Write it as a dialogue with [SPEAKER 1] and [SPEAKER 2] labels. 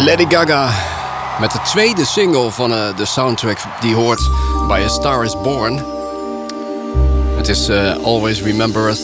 [SPEAKER 1] Lady Gaga met de tweede single van de soundtrack die hoort bij A Star Is Born. Het is Always Remember Us